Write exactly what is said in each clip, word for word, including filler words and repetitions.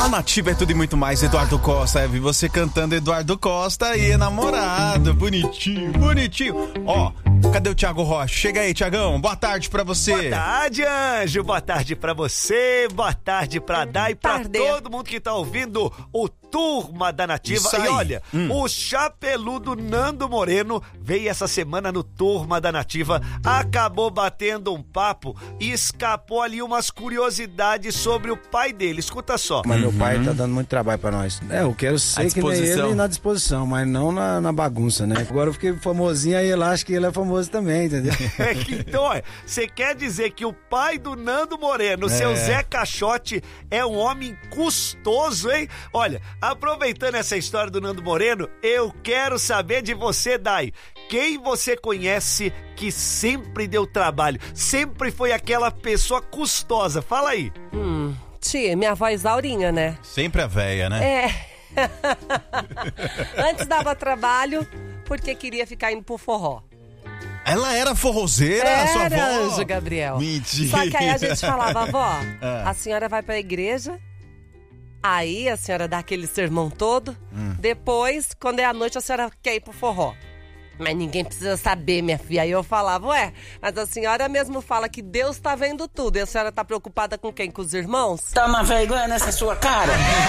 A Nativa é tudo e muito mais. Eduardo Costa, eu vi você cantando Eduardo Costa aí, namorado. Bonitinho, bonitinho. Ó, cadê o Thiago Rocha? Chega aí, Thiagão. Boa tarde pra você. Boa tarde, Anjo. Boa tarde pra você. Boa tarde pra Dai e pra tarde. todo mundo que tá ouvindo o Turma da Nativa. E olha, hum. o chapeludo Nando Moreno veio essa semana no Turma da Nativa, acabou batendo um papo e escapou ali umas curiosidades sobre o pai dele. Escuta só. Mas meu pai tá dando muito trabalho pra nós. É, eu quero ser que nem ele na disposição, mas não na, na bagunça, né? Agora eu fiquei famosinho, aí ele acha que ele é famoso também, entendeu? Então, olha, você quer dizer que o pai do Nando Moreno, é. seu Zé Caixote, é um homem custoso, hein? Olha, aproveitando essa história do Nando Moreno, eu quero saber de você, Dai. Quem você conhece que sempre deu trabalho, sempre foi aquela pessoa custosa? Fala aí. Hum, tia, minha avó Isaurinha, né? Sempre a véia, né? É. Antes dava trabalho porque queria ficar indo pro forró. Ela era forrozeira, era, sua avó? Anjo, Gabriel. Mentira. Só que aí a gente falava, avó, é. a senhora vai pra igreja, aí a senhora dá aquele sermão todo, hum. depois, quando é a noite, a senhora quer ir pro forró. Mas ninguém precisa saber, minha filha. Aí eu falava, ué, mas a senhora mesmo fala que Deus tá vendo tudo. E a senhora tá preocupada com quem? Com os irmãos? Toma vergonha nessa sua cara.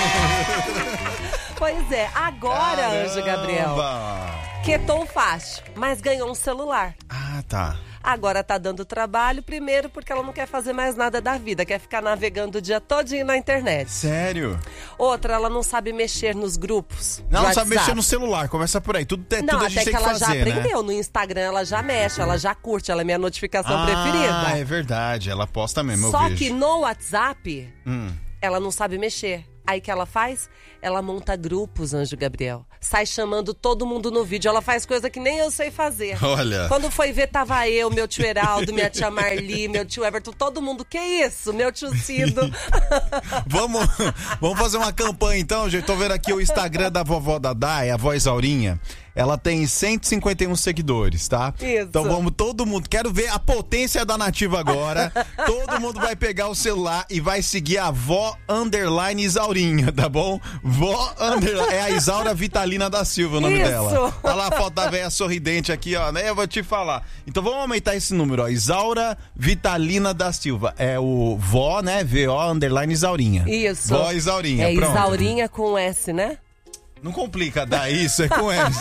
Pois é, agora, Caramba. Anjo Gabriel, quietou o facho, mas ganhou um celular. Ah, tá. Agora tá dando trabalho, primeiro porque ela não quer fazer mais nada da vida, quer ficar navegando o dia todinho na internet. Sério? Outra, ela não sabe mexer nos grupos. Não, não sabe mexer no celular, começa por aí. Tudo, te, não, tudo a gente até tem que, que ela fazer, já aprendeu. Né? No Instagram ela já mexe, ela já curte, ela é minha notificação ah, preferida. Ah, é verdade, ela posta mesmo, Só eu vejo. que no WhatsApp, hum. ela não sabe mexer. Aí que ela faz? Ela monta grupos, Anjo Gabriel. Sai chamando todo mundo no vídeo. Ela faz coisa que nem eu sei fazer. Olha. Quando foi ver, tava eu, meu tio Heraldo, minha tia Marli, meu tio Everton, todo mundo. Que isso? Meu tio Cido. vamos, vamos fazer uma campanha então, gente. Tô vendo aqui o Instagram da vovó da Dai, a vó Isaurinha. Ela tem cento e cinquenta e um seguidores, tá? Isso. Então vamos, todo mundo, quero ver a potência da Nativa agora. Todo mundo vai pegar o celular e vai seguir a vó underline Isaurinha, tá bom? Vó underline, é a Isaura Vitalina da Silva o nome Isso. dela. Olha lá a foto da véia sorridente aqui, ó, né? Eu vou te falar. Então vamos aumentar esse número, ó. Isaura Vitalina da Silva. É o vó, né? V O underline Isaurinha. Isso. Vó Isaurinha, é pronto. Isaurinha com S, né? Não complica, dá isso, é com S.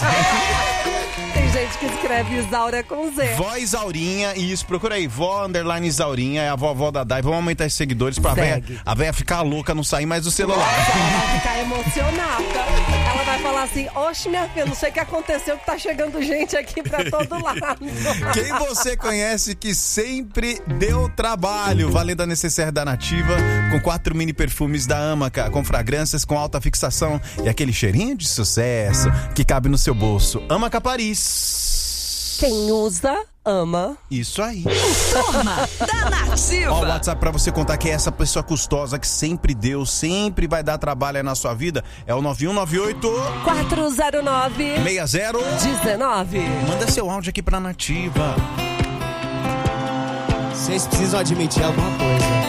Tem gente que escreve Isaura com Z. Vó Isaurinha, isso, procura aí, vó underline Isaurinha, é a vovó da Dai. Vamos aumentar os seguidores pra véia, a véia ficar louca, não sair mais do celular. Nossa, ela vai ficar emocionada. Ela vai falar assim, oxe, minha filha, não sei o que aconteceu, que tá chegando gente aqui pra todo lado. Quem você conhece que sempre deu trabalho? Valendo a necessaire da Nativa, com quatro mini perfumes da Amaca, com fragrâncias com alta fixação e aquele cheirinho de sucesso que cabe no seu bolso. Amaca Paris. Quem usa, ama. Isso aí. Turma da Nativa. Ó, o WhatsApp pra você contar que é essa pessoa custosa que sempre deu, sempre vai dar trabalho aí na sua vida. É o nove um nove oito, quatro zero nove, seis zero um nove. Manda seu áudio aqui pra Nativa. Vocês precisam admitir alguma coisa.